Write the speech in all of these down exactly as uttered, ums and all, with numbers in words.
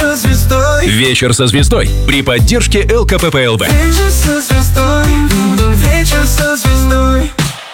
со звездой. Вечер со звездой при поддержке эл ка пэ пэ эл вэ. Вечер со звездой. Вечер со звездой.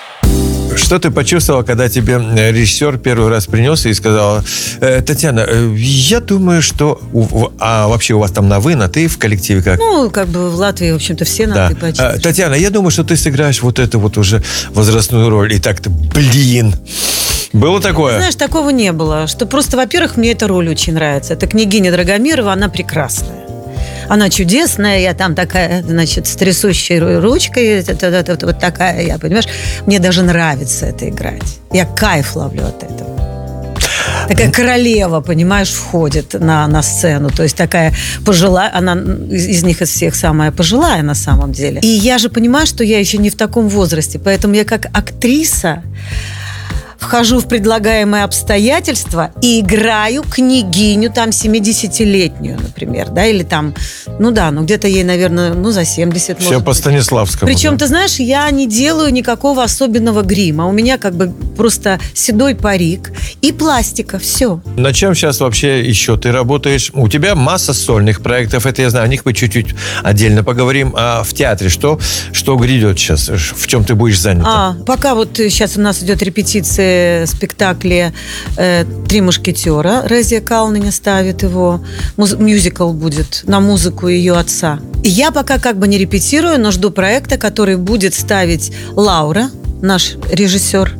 Что ты почувствовала, когда тебе режиссер первый раз принес и сказал: э, Татьяна, э, я думаю, что... У, а вообще у вас там на «вы», на «ты» в коллективе как? Ну, как бы в Латвии, в общем-то, все на Да. «ты» почти. А, Татьяна, я думаю, что ты сыграешь вот эту вот уже возрастную роль. И так-то, блин... Было такое? Знаешь, такого не было. Что просто, во-первых, мне эта роль очень нравится. Это княгиня Драгомирова, она прекрасная. Она чудесная, я там такая, значит, с трясущей ручкой, вот такая я, понимаешь? Мне даже нравится это играть. Я кайф ловлю от этого. Такая королева, понимаешь, входит на, на сцену. То есть такая пожилая, она из, из них из всех самая пожилая на самом деле. И я же понимаю, что я еще не в таком возрасте, поэтому я как актриса вхожу в предлагаемые обстоятельства и играю княгиню там семидесятилетнюю, например, да, или там, ну да, ну где-то ей, наверное, ну за семьдесят. Все по Станиславскому. Причем, да. ты знаешь, я не делаю никакого особенного грима. У меня как бы просто седой парик и пластика, все. На чем сейчас вообще еще ты работаешь? У тебя масса сольных проектов, это я знаю, о них мы чуть-чуть отдельно поговорим. А в театре что, что грядет сейчас? В чем ты будешь занята? А, пока вот сейчас у нас идет репетиция спектакля э, «Три мушкетера». Резия Калниня ставит его. Муз- мюзикл будет на музыку ее отца. И я пока как бы не репетирую, но жду проекта, который будет ставить Лаура, наш режиссер.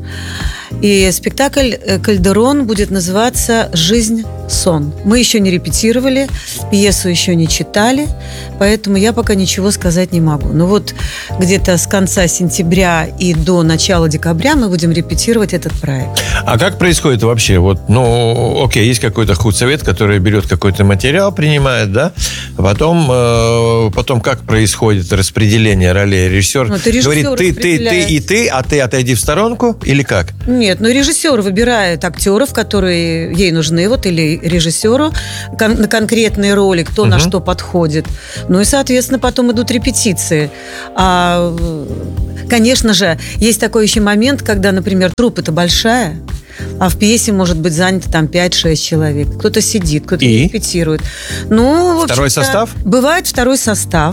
И спектакль «Кальдерон» будет называться «Жизнь. Сон». Мы еще не репетировали, пьесу еще не читали, поэтому я пока ничего сказать не могу. Но вот где-то с конца сентября и до начала декабря мы будем репетировать этот проект. А как происходит вообще? Вот, ну, окей, есть какой-то худсовет, который берет какой-то материал, принимает, да? А потом, э, потом как происходит распределение ролей? Режиссер, Ну, это режиссер говорит, ты, ты, ты и ты, а ты отойди в сторонку? Или как? Нет, ну режиссер выбирает актеров, которые ей нужны, вот, или режиссеру кон- на конкретные роли, кто Угу. на что подходит. Ну и, соответственно, потом идут репетиции. А, конечно же, есть такой еще момент, когда, например, труппа-то большая, а в пьесе может быть занято там пять-шесть человек. Кто-то сидит, кто-то И? репетирует. Ну, в Второй общем-то, состав? Бывает второй состав.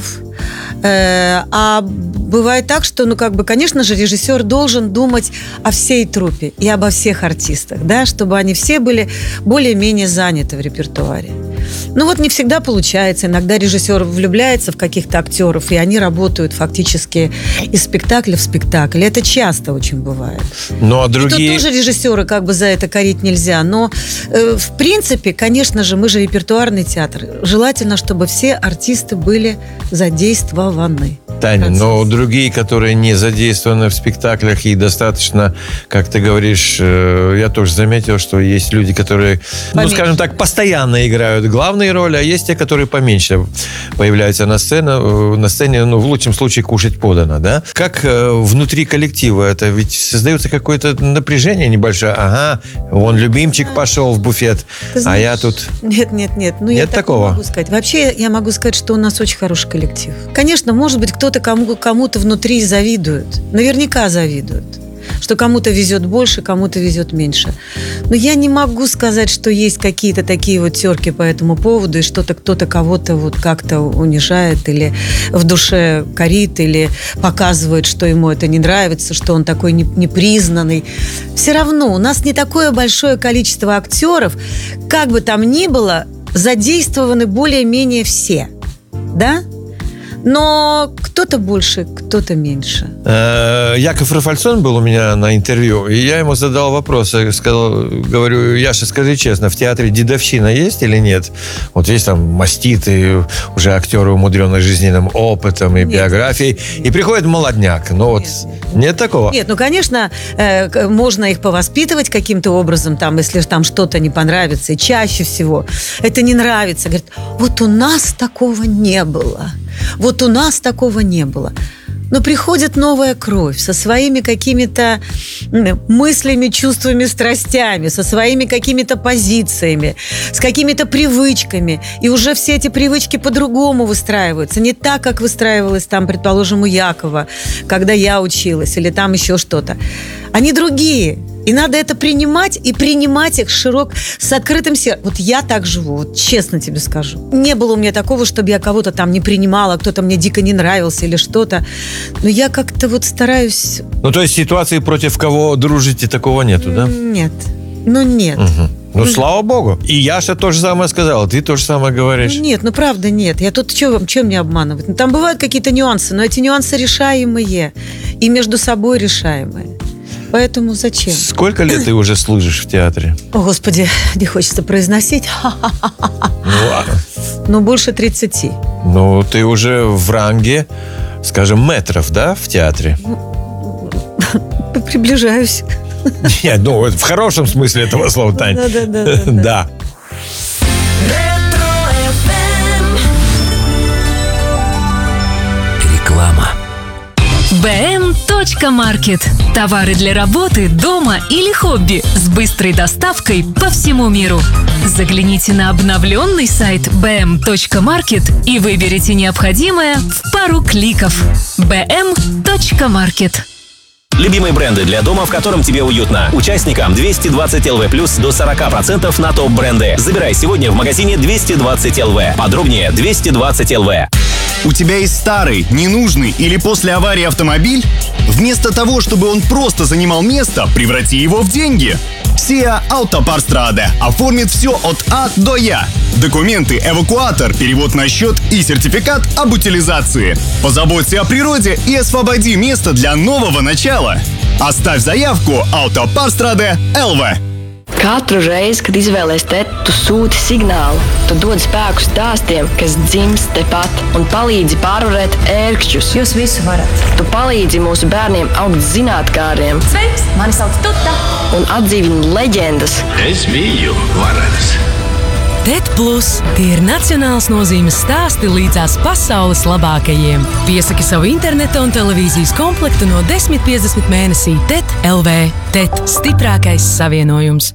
Э, а бывает так, что, ну, как бы, конечно же, режиссер должен думать о всей труппе и обо всех артистах, да, чтобы они все были более-менее заняты в репертуаре. Ну, вот не всегда получается. Иногда режиссер влюбляется в каких-то актеров, и они работают фактически из спектакля в спектакль. Это часто очень бывает. Ну, а И другие... тут тоже режиссеры как бы за это корить нельзя. Но, э, в принципе, конечно же, мы же репертуарный театр. Желательно, чтобы все артисты были задействованы. Таня, но другие, которые не задействованы в спектаклях и достаточно, как ты говоришь, э, я тоже заметил, что есть люди, которые, ну, Поменьше. скажем так, постоянно играют главные роли, а есть те, которые поменьше появляются на сцене, э, на сцене, ну, в лучшем случае, кушать подано, да? Как э, внутри коллектива это? Ведь создается какое-то напряжение небольшое. Ага, вон любимчик пошел в буфет, Ты а знаешь, я тут... Нет, нет, нет. Ну, я Нет так такого? не могу сказать. Вообще, я могу сказать, что у нас очень хороший коллектив. Конечно, может быть, кто-то кому- кому-то внутри завидует. Наверняка завидует. Что кому-то везет больше, кому-то везет меньше. Но я не могу сказать, что есть какие-то такие вот терки по этому поводу, и что-то кто-то кого-то вот как-то унижает или в душе корит, или показывает, что ему это не нравится, что он такой не- непризнанный. Все равно у нас не такое большое количество актеров, как бы там ни было, задействованы более-менее все. Да? Но кто-то больше, кто-то меньше. Э, Яков Рафальсон был у меня на интервью, и я ему задал вопрос. Я сказал, говорю, Яша, скажи честно, в театре дедовщина есть или нет? Вот есть там маститы, уже актеры, умудренные жизненным опытом и Нет. биографией, и приходит молодняк. Ну вот, Нет, нет такого? Нет, ну, конечно, э, к- можно их повоспитывать каким-то образом, там, если там что-то не понравится. И чаще всего это не нравится. Говорит, вот у нас такого не было. Вот у нас такого не было. Но приходит новая кровь со своими какими-то м, мыслями, чувствами, страстями, со своими какими-то позициями, с какими-то привычками. И уже все эти привычки по-другому выстраиваются. Не так, как выстраивалось там, предположим, у Якова, когда я училась, или там еще что-то. Они другие. И надо это принимать, и принимать их широк, с открытым сердцем. Вот я так живу, вот честно тебе скажу. Не было у меня такого, чтобы я кого-то там не принимала, кто-то мне дико не нравился или что-то. Но я как-то вот стараюсь... Ну, то есть ситуации, против кого дружите, такого нету, да? Нет. Ну, нет. Угу. Ну, слава богу. И Яша то же самое сказала, ты то же самое говоришь. Ну, нет, ну правда нет. Я тут что мне обманывать? Ну, там бывают какие-то нюансы, но эти нюансы решаемые. И между собой решаемые. Поэтому зачем? Сколько лет ты уже служишь в театре? О, Господи, не хочется произносить. Ну, ладно. Ну, больше тридцати. Ну, ты уже в ранге, скажем, метров, да, в театре? Приближаюсь. Нет, ну, в хорошем смысле этого слова, Тань. Да, да, да. Да. Реклама. бэ эм.маркет. Товары для работы, дома или хобби с быстрой доставкой по всему миру. Загляните на обновленный сайт бэ эм.маркет и выберите необходимое в пару кликов. бэ эм.маркет. Любимые бренды для дома, в котором тебе уютно. Участникам двести двадцать эл ви плюс до сорок процентов на топ-бренды. Забирай сегодня в магазине двести двадцать эл ви. Подробнее двести двадцать эл ви. У тебя есть старый, ненужный или после аварии автомобиль? Вместо того, чтобы он просто занимал место, преврати его в деньги. Сиа Автопарстраде оформит все от А до Я. Документы, эвакуатор, перевод на счет и сертификат об утилизации. Позаботься о природе и освободи место для нового начала. Оставь заявку Autoparstrade эл ви. Katru reizi, kad izvēlies te, tu sūti signālu. Tu dod spēku stāstiem, kas dzimst tepat un palīdzi pārvarēt ērkšķus. Jūs visu varat. Tu palīdzi mūsu bērniem augt zinātkāriem. Sveiks, mani sauc Tuta. Un atdzīvini leģendas. Es biju varens. T E D Plus – tie ir nacionāls nozīmes stāsti līdzās pasaules labākajiem. Piesaki savu interneta un televīzijas komplektu no desmit piecdesmit mēnesī T E D эл ви. T E D – stiprākais savienojums.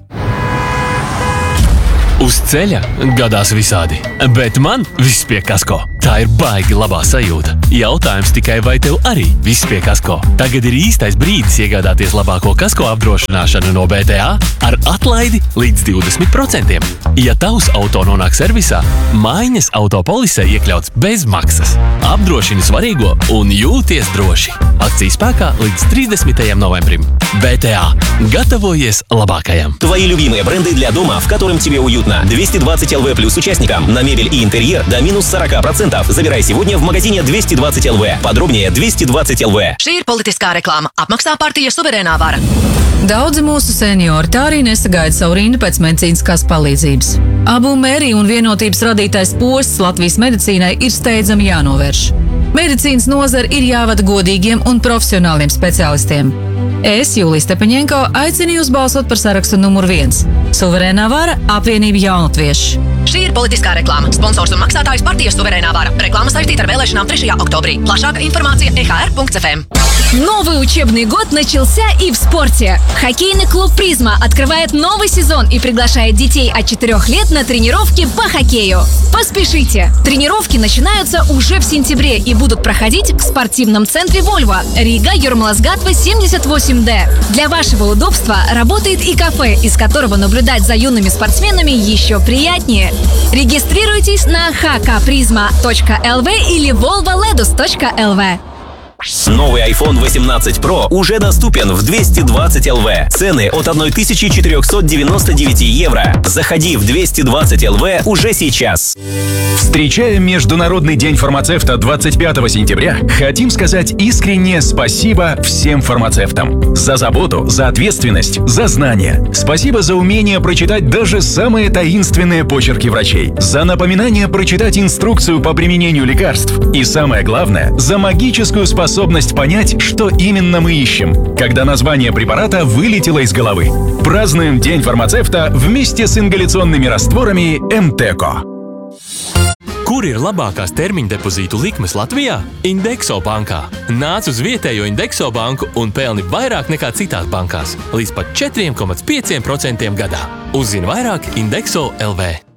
Uz ceļa gadās visādi, bet man viss pie kasko. Tā ir baigi labā sajūta. Jautājums tikai, vai tev arī viss pie kasko? Tagad ir īstais brīdis iegādāties labāko kasko apdrošināšanu no bé té a ar atlaidi līdz divdesmit procentiem. Ja tavs auto nonāk servisā, maiņas autopolisē iekļauts bez maksas. Apdrošini svarīgo un jūties droši. Akcija spēkā līdz тридцатого ноября. бэ тэ а. Gatavojies labākajam. Твои любимые бренды для дома, в котором тебе уютно. двести двадцать эл ви плюс участникам на мебель и интерьер до минус сорок процентов. Забирай сегодня в магазине двести двадцать эл ви. Подробнее двести двадцать эл ви. Šī ir politiskā reklāma. Apmaksā partija Suverēnā vara. Daudzi mūsu seniori tā arī nesagaida savu rindu pēc medicīniskās palīdzības. Abu mēriju un vienotības radītais posts Latvijas medicīnai ir steidzami jānovērš. Medicīnas nozara ir jāvada godīgiem un profesionāliem speciālistiem. Es, Jūlija Stepaņenko, aicinu jūs balsot par sarakstu numur viens. Suverēnā vara – apvienība jaunatvieši. Šī ir politiskā reklāma. Sponsors un maksātājs partija Suverēnā vara. Reklāma saistīta ar vēlēšanām trešajā oktobrī. Plašāka информация e h r punkt f m. Новый учебный год начался и в спорте. Хоккейный клуб «Призма» открывает новый сезон и приглашает детей от четырёх лет на тренировки по хоккею. Поспешите! Тренировки начинаются уже в сентябре и будут проходить в спортивном центре «Вольво», Рига, Юрмалас-Гатва, семьдесят восемь дэ. Для вашего удобства работает и кафе, из которого наблюдать за юными спортсменами еще приятнее. Регистрируйтесь на эйч кей призма точка эл ви или волво ледус точка эл ви. Новый айфон восемнадцать про уже доступен в двести двадцать эл ви. Цены от тысяча четыреста девяносто девять евро. Заходи в двести двадцать эл ви уже сейчас. Встречая Международный день фармацевта двадцать пятого сентября, хотим сказать искреннее спасибо всем фармацевтам. За заботу, за ответственность, за знания. Спасибо за умение прочитать даже самые таинственные почерки врачей. За напоминание прочитать инструкцию по применению лекарств. И самое главное, за магическую способность способность понять, что именно мы ищем, когда название препарата вылетело из головы. Празднуем День фармацевта вместе с ингаляционными растворами Emteco. Kur ir labākās termiņdepozītu likmes Latvijā? Indexo bankā. Nāc uz vietējo Indexo banku un pelni vairāk nekā citās bankās. Līdz pat četri komats pieci procenti gadā. Uzzini vairāk Indexo эл ви.